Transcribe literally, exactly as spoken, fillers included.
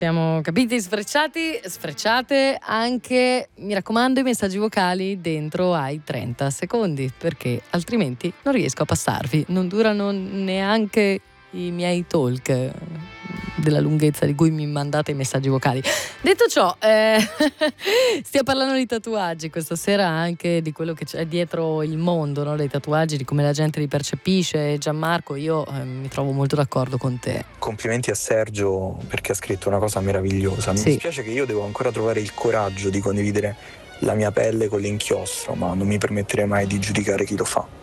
Siamo capiti, sfrecciati, sfrecciate anche, mi raccomando, i messaggi vocali dentro ai trenta secondi, perché altrimenti non riesco a passarvi, non durano neanche i miei talk della lunghezza di cui mi mandate i messaggi vocali. Detto ciò, eh, stiamo parlando di tatuaggi questa sera, anche di quello che c'è dietro il mondo, no? Dei tatuaggi, di come la gente li percepisce. Gianmarco, io eh, mi trovo molto d'accordo con te. Complimenti a Sergio perché ha scritto una cosa meravigliosa. Mi Sì. dispiace che io devo ancora trovare il coraggio di condividere la mia pelle con l'inchiostro, ma non mi permetterei mai di giudicare chi lo fa.